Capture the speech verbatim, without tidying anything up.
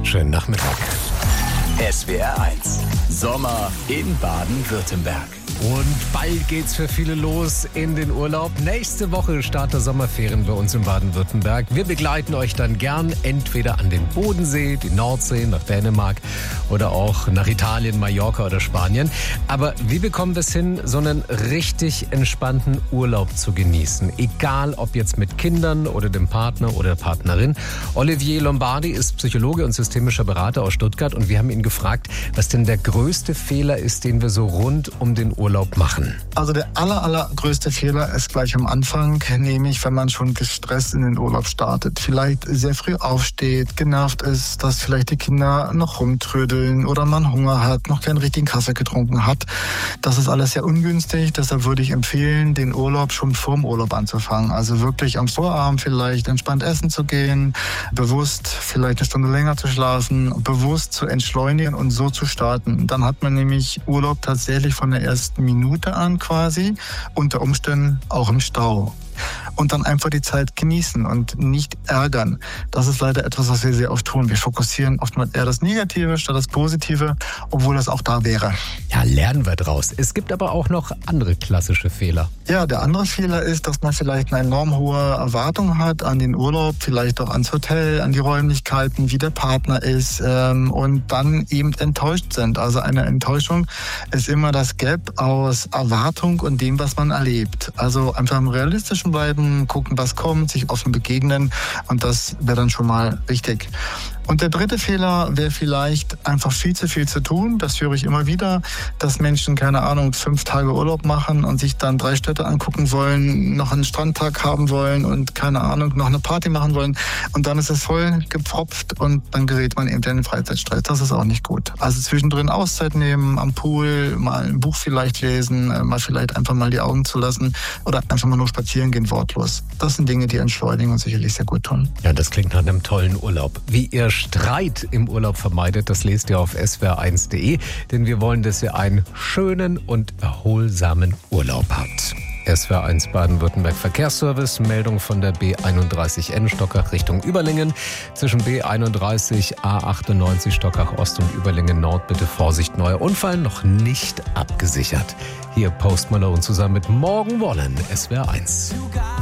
Schönen Nachmittag. S W R eins. Sommer in Baden-Württemberg. Und bald geht's für viele los in den Urlaub. Nächste Woche Start der Sommerferien bei uns in Baden-Württemberg. Wir begleiten euch dann gern entweder an den Bodensee, die Nordsee, nach Dänemark oder auch nach Italien, Mallorca oder Spanien. Aber wie bekommen wir es hin, so einen richtig entspannten Urlaub zu genießen? Egal, ob jetzt mit Kindern oder dem Partner oder der Partnerin. Olivier Lombardi ist Psychologe und systemischer Berater aus Stuttgart und wir haben ihn gefragt, was denn der größte Fehler ist, den wir so rund um den Urlaub machen. Also der aller, allergrößte Fehler ist gleich am Anfang, nämlich wenn man schon gestresst in den Urlaub startet. Vielleicht sehr früh aufsteht, genervt ist, dass vielleicht die Kinder noch rumtrödeln oder man Hunger hat, noch keinen richtigen Kaffee getrunken hat. Das ist alles sehr ungünstig. Deshalb würde ich empfehlen, den Urlaub schon vor dem Urlaub anzufangen. Also wirklich am Vorabend vielleicht entspannt essen zu gehen, bewusst vielleicht eine Stunde länger zu schlafen, bewusst zu entschleunigen und so zu starten. Dann hat man nämlich Urlaub tatsächlich von der ersten Minute an quasi, unter Umständen auch im Stau. Und dann einfach die Zeit genießen und nicht ärgern. Das ist leider etwas, was wir sehr oft tun. Wir fokussieren oftmals eher das Negative statt das Positive, obwohl das auch da wäre. Ja, lernen wir draus. Es gibt aber auch noch andere klassische Fehler. Ja, der andere Fehler ist, dass man vielleicht eine enorm hohe Erwartung hat an den Urlaub, vielleicht auch ans Hotel, an die Räumlichkeiten, wie der Partner ist ähm, und dann eben enttäuscht sind. Also eine Enttäuschung ist immer das Gap aus Erwartung und dem, was man erlebt. Also einfach im realistischen bleiben, gucken, was kommt, sich offen begegnen und das wäre dann schon mal richtig. Und der dritte Fehler wäre vielleicht einfach viel zu viel zu tun. Das höre ich immer wieder, dass Menschen, keine Ahnung, fünf Tage Urlaub machen und sich dann drei Städte angucken wollen, noch einen Strandtag haben wollen und keine Ahnung, noch eine Party machen wollen. Und dann ist es voll gepfropft und dann gerät man eben in den Freizeitstress. Das ist auch nicht gut. Also zwischendrin Auszeit nehmen, am Pool, mal ein Buch vielleicht lesen, mal vielleicht einfach mal die Augen zu lassen oder einfach mal nur spazieren gehen, wortlos. Das sind Dinge, die entschleunigen und sicherlich sehr gut tun. Ja, das klingt nach einem tollen Urlaub. Wie ihr Streit im Urlaub vermeidet, das lest ihr auf S W R eins punkt de, denn wir wollen, dass ihr einen schönen und erholsamen Urlaub habt. S W R eins Baden-Württemberg Verkehrsservice, Meldung von der B einunddreißig N Stockach Richtung Überlingen. Zwischen B einunddreißig A achtundneunzig Stockach Ost und Überlingen Nord bitte Vorsicht, neuer Unfall, noch nicht abgesichert. Hier Post Malone zusammen mit Morgan Wallen, S W R eins.